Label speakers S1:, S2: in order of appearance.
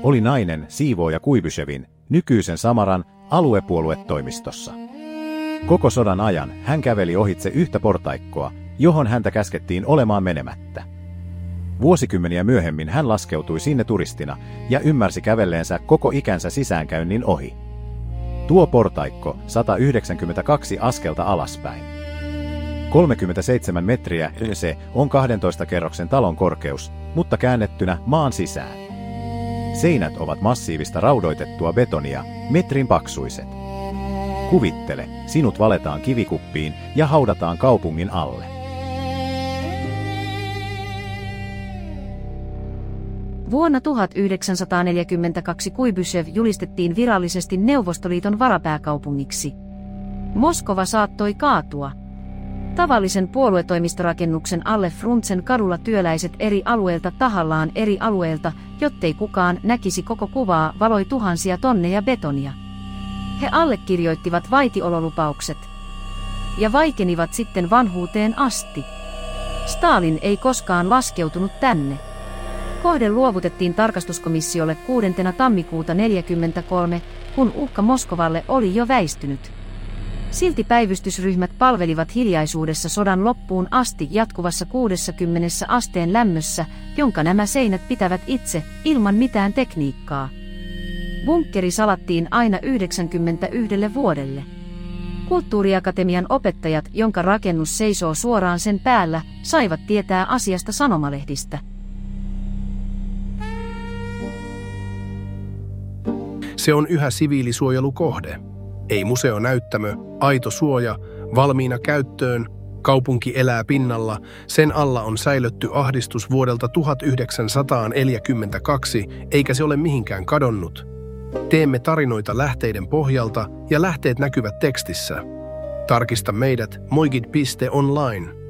S1: oli nainen siivooja Kuibyshevin, nykyisen Samaran, aluepuoluetoimistossa. Koko sodan ajan hän käveli ohitse yhtä portaikkoa, johon häntä käskettiin olemaan menemättä. Vuosikymmeniä myöhemmin hän laskeutui sinne turistina ja ymmärsi kävelleensä koko ikänsä sisäänkäynnin ohi. Tuo portaikko 192 askelta alaspäin. 37 metriä se on 12 kerroksen talon korkeus, mutta käännettynä maan sisään. Seinät ovat massiivista raudoitettua betonia, metrin paksuiset. Kuvittele, sinut valetaan kivikuppiin ja haudataan kaupungin alle.
S2: Vuonna 1942 Kuibyshev julistettiin virallisesti Neuvostoliiton varapääkaupungiksi. Moskova saattoi kaatua. Tavallisen puoluetoimistorakennuksen alle Fruntsen kadulla työläiset eri alueilta tahallaan eri alueilta, jottei kukaan näkisi koko kuvaa, valoi tuhansia tonneja betonia. He allekirjoittivat vaitiololupaukset ja vaikenivat sitten vanhuuteen asti. Stalin ei koskaan laskeutunut tänne. Kohde luovutettiin tarkastuskomissiolle 6. tammikuuta 1943, kun uhka Moskovalle oli jo väistynyt. Silti päivystysryhmät palvelivat hiljaisuudessa sodan loppuun asti jatkuvassa 60 asteen lämmössä, jonka nämä seinät pitävät itse, ilman mitään tekniikkaa. Bunkkeri salattiin aina 91 vuodelle. Kulttuuriakatemian opettajat, jonka rakennus seisoo suoraan sen päällä, saivat tietää asiasta sanomalehdistä.
S3: Se on yhä siviilisuojelukohde. Ei museonäyttämö, aito suoja, valmiina käyttöön, kaupunki elää pinnalla, sen alla on säilötty ahdistus vuodelta 1942, eikä se ole mihinkään kadonnut. Teemme tarinoita lähteiden pohjalta ja lähteet näkyvät tekstissä. Tarkista meidät moigid.online.